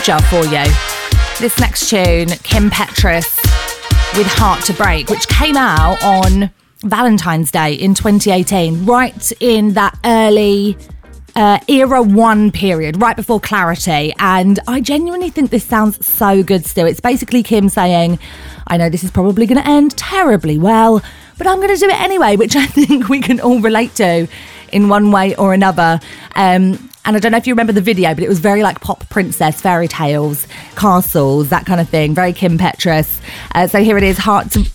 for you. This next tune, Kim Petras with Heart to Break, which came out on Valentine's Day in 2018, right in that early Era 1 period, right before Clarity. And I genuinely think this sounds so good still. It's basically Kim saying, I know this is probably going to end terribly well, but I'm going to do it anyway, which I think we can all relate to in one way or another. And I don't know if you remember the video, but it was very like pop princess, fairy tales, castles, that kind of thing. Very Kim Petras. So here it is, Heart